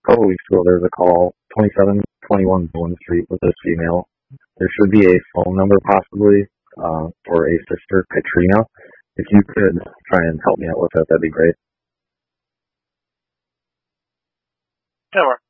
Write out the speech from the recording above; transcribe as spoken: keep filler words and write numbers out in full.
couple weeks ago, there was a call, twenty-seven twenty-one Bowen Street with this female. There should be a phone number possibly uh, for a sister, Katrina. If you could try and help me out with that, that'd be great. Sure.